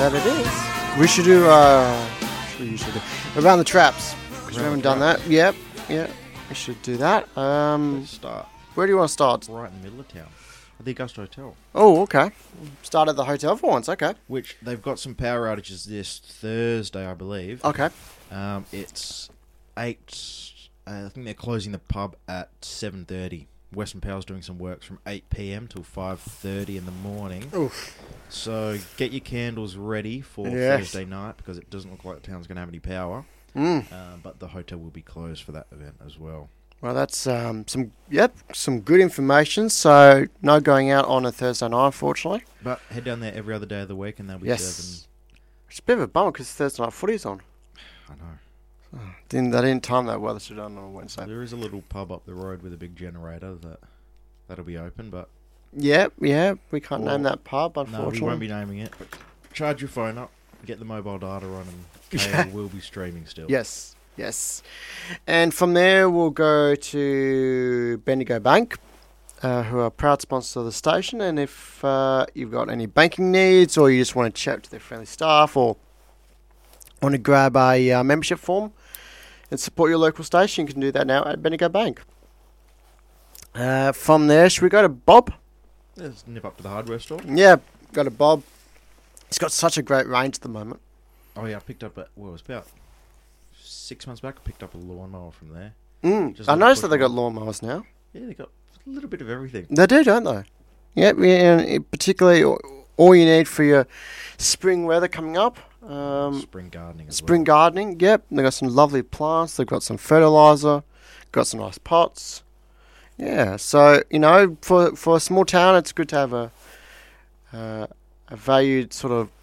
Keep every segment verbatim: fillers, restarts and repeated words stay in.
That it is. We should do, uh, we usually do, Around the Traps. Because we haven't done that. Yep, yeah. We should do that. Um, Let's start. Where do you want to start? Right in the middle of town. At the Augusta Hotel. Oh, okay. Start at the hotel for once, okay. Which, they've got some power outages this Thursday, I believe. Okay. Um, it's eight, uh, I think they're closing the pub at seven thirty. Western Power's doing some works from eight p.m. till five thirty in the morning. Oof. So get your candles ready for Yes. Thursday night, because it doesn't look like the town's going to have any power. Mm. Um, but the hotel will be closed for that event as well. Well, that's um, some, yep, some good information. So, no going out on a Thursday night, unfortunately. But head down there every other day of the week and they'll be Yes. serving... It's a bit of a bummer because Thursday night footy's on. I know. Oh, didn't, they didn't time that well. They should have done it on Wednesday. There is a little pub up the road with a big generator that that'll be open, but Yeah, yeah, we can't Well, name that pub, no, unfortunately. we won't be naming it. But charge your phone up, get the mobile data on, and K L will be streaming still. Yes, yes. And from there, we'll go to Bendigo Bank, uh, who are proud sponsors of the station. And if uh, you've got any banking needs, or you just want to chat to their friendly staff, or want to grab a uh, membership form and support your local station, you can do that now at Bendigo Bank. Uh, from there, should we go to Bob? Let's nip up to the hardware store. Yeah, go to Bob. He's got such a great range at the moment. Oh yeah, I picked up, a, well, it was about six months back, I picked up a lawnmower from there. Mm. Just I like noticed push that they got one. lawnmowers now. Yeah, they got a little bit of everything. They do, don't they? Yep, yeah, and it- particularly all you need for your spring weather coming up. Um, Spring gardening as spring well. gardening, yep. They've got some lovely plants. They've got some fertiliser. Got some nice pots. Yeah, so, you know, for for a small town, it's good to have a uh, a valued sort of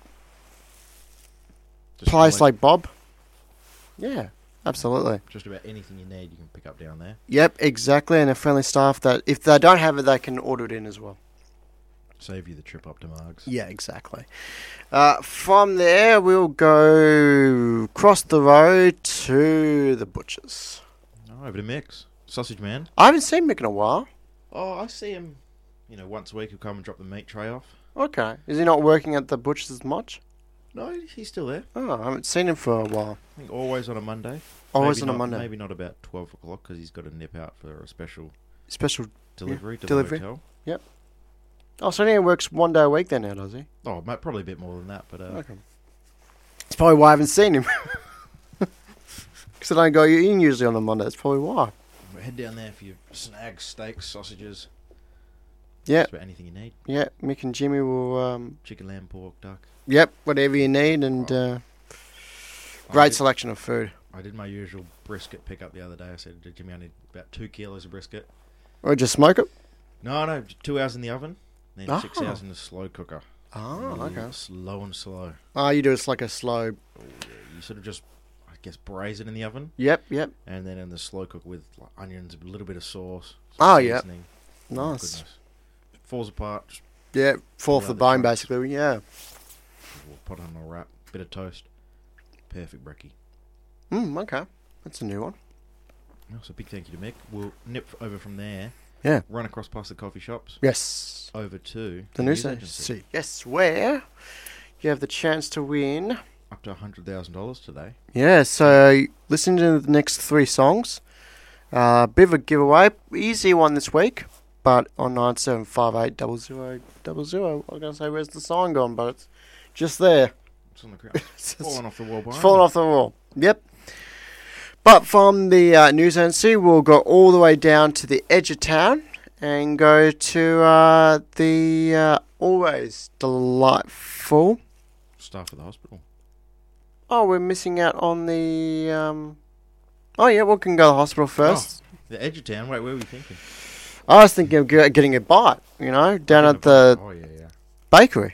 Just place like like Bob. Yeah, absolutely. just about anything you need, you can pick up down there. Yep, exactly. And a friendly staff that if they don't have it, they can order it in as well. Save you the trip up to Margs. Yeah, exactly. Uh, from there, we'll go across the road to the butcher's. Oh, over to Mick's. Sausage Man. I haven't seen Mick in a while. Oh, I see him, you know, once a week he'll come and drop the meat tray off. Okay. Is he not working at the butcher's as much? No, he's still there. Oh, I haven't seen him for a while. I think always on a Monday. Always Maybe on a not- Monday. Maybe not about twelve o'clock because he's got to nip out for a special Special. delivery to delivery. the hotel. Oh, so he only works one day a week then now, does he? Oh, ma- probably a bit more than that, but uh, Okay. That's probably why I haven't seen him. Because I don't go in usually on a Monday. That's probably why. we'll head down there for your snags, steaks, sausages. Yeah, Just about anything you need. yeah. Mick and Jimmy will. Um, Chicken, lamb, pork, duck. yep, whatever you need, and uh, I great did, selection of food. I did my usual brisket pickup the other day. I said to Jimmy, I need about two kilos of brisket. Or just smoke it. No, no, two hours in the oven, then six Oh. hours in the slow cooker. Oh, Mm, okay. Slow and slow. Oh, you do it like a slow. Oh, yeah. You sort of just, I guess, braise it in the oven, Yep, yep. and then in the slow cook with like, onions, a little bit of sauce. Oh, some yep. seasoning. Oh, Nice. goodness. If it falls apart, just Yeah, fall off Pull the out the bone, chunks. basically. Yeah. we'll put it on a wrap. Bit of toast. Perfect brekkie. Mm, okay. That's a new one. Oh, so big thank you to Mick. We'll nip over from there. Yeah. Run across past the coffee shops. Yes. Over to The news agency. Yes, where you have the chance to win. Up to one hundred thousand dollars today. Yeah, so listen to the next three songs. A uh, bit of a giveaway. Easy one this week. But on nine seven five eight double zero double zero, I was going to say, where's the sign gone? But it's just there. It's on the ground. It's Falling off the wall behind It's fallen me. off the wall. Yep. But from the uh, news agency, we'll go all the way down to the edge of town and go to uh, the uh, always delightful. Staff at the hospital. Oh, we're missing out on the. Um... Oh, yeah, we can go to the hospital first. The edge of town. Wait, where were you thinking? I was thinking of ge- getting a bite, you know, down at the Oh yeah, yeah. bakery.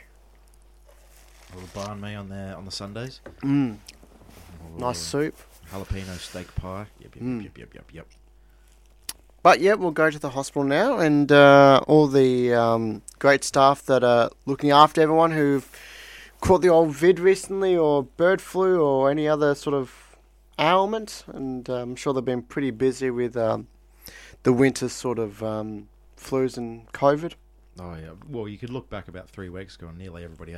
A little barn me on there on the Sundays. Mm, Oh, nice soup. Jalapeno steak pie. Yep, yep, Mm. yep, yep, yep, yep. But yeah, we'll go to the hospital now, and uh, all the um, great staff that are looking after everyone who've caught the old vid recently, or bird flu, or any other sort of ailment. And uh, I'm sure they've been pretty busy with um, the winter sort of um, flus and COVID. Oh yeah. Well, you could look back about three weeks ago, and nearly everybody had a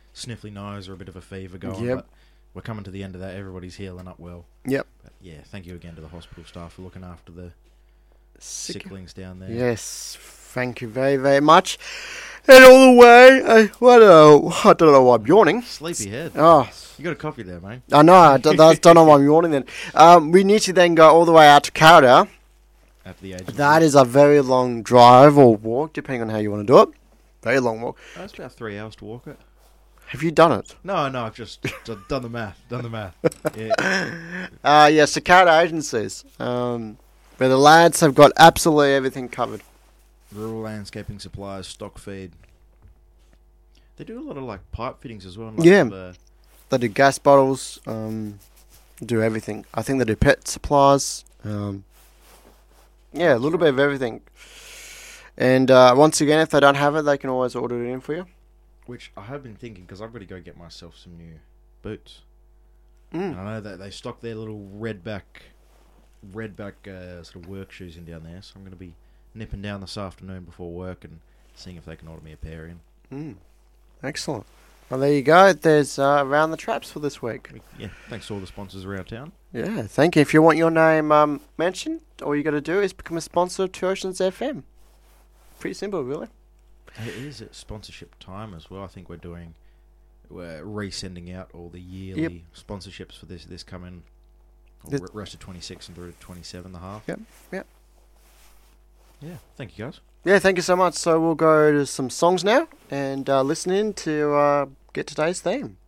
sniffly nose or a bit of a fever going. Yep. But we're coming to the end of that. Everybody's healing up well. Yep. But yeah, thank you again to the hospital staff for looking after the Sick. sicklings down there. Yes, thank you very, very much. And all the way, I, what, uh, I don't know why I'm yawning. Sleepy head. Oh, You got a coffee there, mate. I know, I don't, I don't know why I'm yawning then. Um, we need to then go all the way out to Carradale. At the age of That is a very long drive or walk, depending on how you want to do it. Very long walk. Oh, it's about three hours to walk it. Have you done it? No, no, I've just d- done the math. Done the math. Yeah. Uh, yeah, Cicada Agencies, um, where the lads have got absolutely everything covered. Rural landscaping supplies, stock feed. They do a lot of like pipe fittings as well. and, Like, Yeah. The, They do gas bottles, um, do everything. I think they do pet supplies. Um, yeah, a little bit of everything. And uh, once again, if they don't have it, they can always order it in for you. which I have been thinking because I've got to go get myself some new boots. Mm. I know that they stock their little redback, redback uh, sort of work shoes in down there, so I'm going to be nipping down this afternoon before work and seeing if they can order me a pair in. Mm. Excellent. Well, there you go. There's uh, Around the Traps for this week. Yeah, thanks to all the sponsors around town. Yeah, thank you. If you want your name um, mentioned, all you got to do is become a sponsor of Two Oceans F M. Pretty simple, really. It is at sponsorship time as well. I think we're doing, we're resending out all the yearly Yep. sponsorships for this this coming The- rest of twenty-six and through to twenty-seven and a half. Yep, yep. Yeah, thank you guys. Yeah, thank you so much. So we'll go to some songs now and uh, listen in to uh, get today's theme.